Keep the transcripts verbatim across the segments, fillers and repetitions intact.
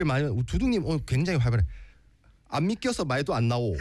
많이 두둥님 오늘 굉장히 활발해. 안 믿겨서 말도 안 나오.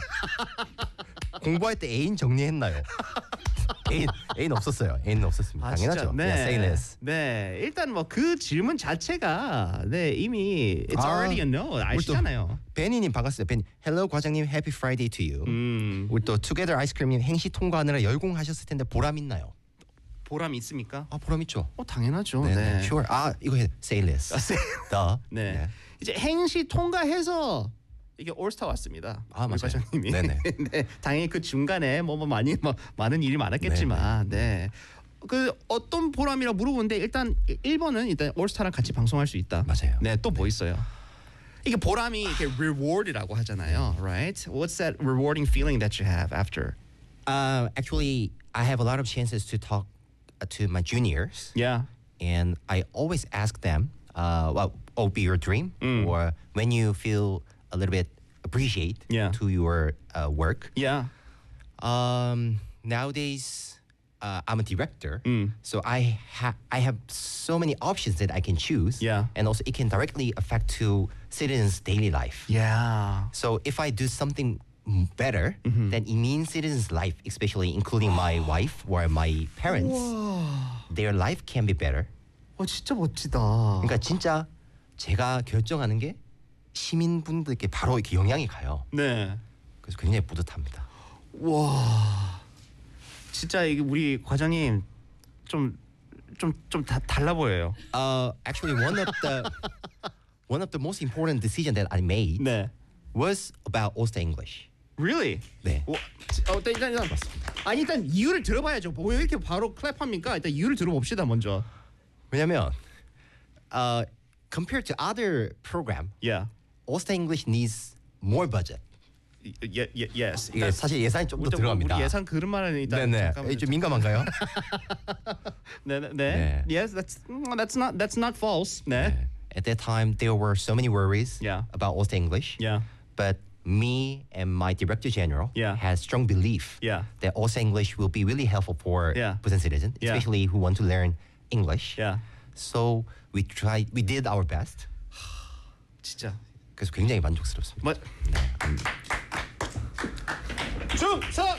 공부할 때 애인 정리했나요? 애인 애인 없었어요. 애인은 없었습니다. 아, 당연하죠. 진짜? 네. Yeah, say less. 네, 일단 뭐 그 질문 자체가 네 이미 it's 아, already a no 아시잖아요. 베니님 반갑습니다. 베니. Hello 과장님, Happy Friday to you. 음, 우리 또 Together 아이스크림님 행시 통과하느라 열공하셨을 텐데 보람 있나요? 보람 있습니까? 아 보람 있죠. 어 당연하죠. 네, 네. 네. Sure. 아 이거 해. Say less. 아, say- 더. 네. 이제 행시 통과해서 이게 올스타 왔습니다. 아, 우리 맞아요. 과장님이. 네네. 네, 당연히 그 중간에 뭐, 뭐 많이 뭐 많은 일이 많았겠지만, 네. 그 어떤 보람이라 물어보는데 일단 일 번은 일단 올스타랑 같이 방송할 수 있다. 맞아요. 네, 또 뭐 있어요? 이게 보람이 이렇게 reward이라고 하잖아요, right? What's that rewarding feeling that you have after? Uh, actually, I have a lot of chances to talk uh, to my juniors, Yeah. and I always ask them, uh, "What will be your dream?" Mm. Or when you feel a little bit appreciate Yeah. to your uh, work. Yeah. Um, nowadays, uh, I'm a director, Mm. so I ha- I have so many options that I can choose. Yeah. And also it can directly affect to citizens' daily life. Yeah. So if I do something m- better, Mm-hmm. then it means citizens' life, especially including my wife or my parents, their life can be better. 어 진짜 멋지다. 그러니까 진짜 제가 결정하는 게 시민분들께 바로 이렇게 영향이 가요. 네. 그래서 굉장히 뿌듯합니다. 와. 진짜 이게 우리 과장님 좀 좀 좀 달라 보여요. Uh, actually, one of the one of the most important decision that I made 네. was about Ulster English. Really? 네. 와, 지- 어, 일단 일단 아니 일단 이유를 들어봐야죠. 왜 이렇게 바로 클랩합니까? 일단 이유를 들어봅시다 먼저. 왜냐면, uh, compared to other program, Yeah. Ulster English needs more budget. 예, 예, yes. 이게 사실 예산이 좀 더 우리, 들어갑니다. 우리 예산 그런 말은 일단 네네. 잠깐만요. 좀 민감한가요? 네, 네, 네. 네. Yes, that's mm, that's not that's not false. 네. At that time, there were so many worries Yeah. about Ulster English. Yeah. But me and my director general Yeah. had strong belief Yeah. that Ulster English will be really helpful for Yeah. Busan citizens, Yeah. especially who want to learn English. Yeah. So we tried, we did our best. 진짜. 그래서 굉장히 만족스럽습니다. 뭐 충성.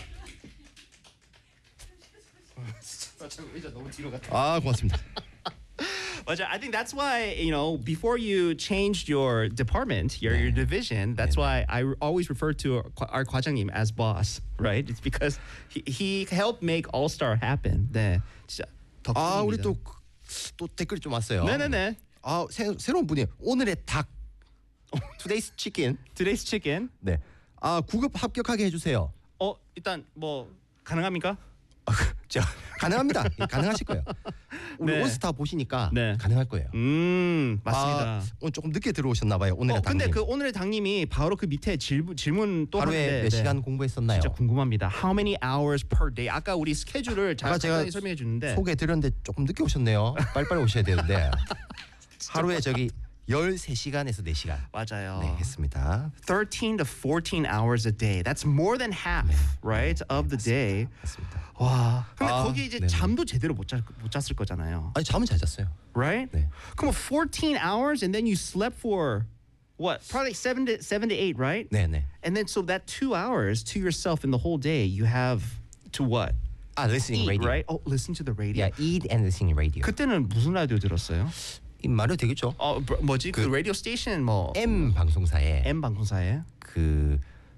진짜 저 의자 너무 뒤로 갔다. 아 고맙습니다. 맞아. I think that's why, you know, before you changed your department, your your division, that's why I always refer to our, our 과장님 as boss, right? It's because he, he helped make All Star happen. 네, 진짜 덕분입니다. 아 우리 또 또 댓글이 좀 왔어요. 네네네. 아 새, 새로운 분이 오늘의 닭. Today's chicken. Today's chicken. 네. 아 구급 합격하게 해주세요. 어 일단 뭐 가능합니까? 아, 저 가능합니다. 예, 가능하실 거예요. 우리 네. 올스타 보시니까 네. 가능할 거예요. 음 맞습니다. 아, 오늘 조금 늦게 들어오셨나 봐요. 오늘의 어, 근데 당님. 그 오늘의 당님이 바로 그 밑에 질문 질문 또 하루에 하는데 몇 네. 시간 공부했었나요? 진짜 궁금합니다. How many hours per day? 아까 우리 스케줄을 잘 아까 제가 간단히 설명해 주는데 소개 드렸는데 조금 늦게 오셨네요. 빨리빨리 오셔야 되는데 하루에 저기 열세 시간에서 네 시간 맞아요. 네, 했습니다. thirteen to fourteen hours a day. That's more than half, right, of the day. 맞습니다. 와. 근데 아, 거기 이제 네네. 잠도 제대로 못, 잤, 못 잤을 거잖아요. 아니 잠은 잘 잤어요. Right? 네. 그럼 fourteen hours and then you slept for what? Probably seven to seven to eight, right? 네, 네. And then so that two hours to yourself in the whole day, you have to what? 아, listening Eat, radio. right? Oh, listen to the radio. Yeah, eat and listening radio. 그때는 무슨 라디오 들었어요? 이 말도 되겠죠. 어, 뭐- 뭐지? 그, 라디오 스테이션 뭐 M 방송사에 M 방송사에. 그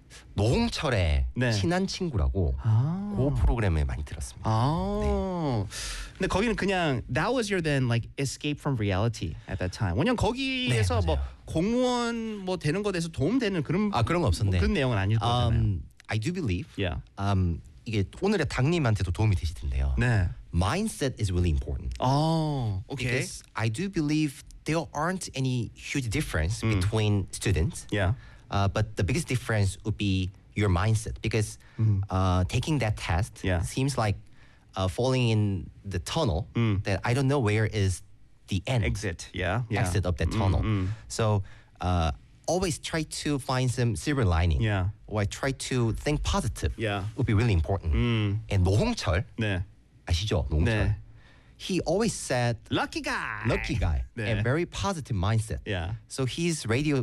노홍철의 네. 친한 친구라고 아. 그 프로그램을 많이 들었습니다. 아. 근데 거기는 그냥 that was your then like escape from reality at that time. 왜냐면 거기에서 네, 뭐 맞아요. 공무원 뭐 되는 것에 대해서 도움되는 그런 아 그런 거 없었는데 뭐 그런 내용은 아닐 거잖아요. Um, I do believe. Yeah. Um, 이게 오늘의 당님한테도 도움이 되실 텐데요. 네. Mindset is really important. 어, 오케이. Because I do believe there aren't any huge difference between students. Yeah. Uh, but the biggest difference would be your mindset because uh, taking that test Yeah. seems like uh, falling in the tunnel that I don't know where is the end Exit. Yeah. yeah. exit of that tunnel. mm. So uh, always try to find some silver lining. Yeah. Or try to think positive. Yeah. Would be really important. 음. And 노홍철 네. 아시죠? 노홍철. 네. he always said Lucky guy. lucky guy 네. and very positive mindset. Yeah. So his radio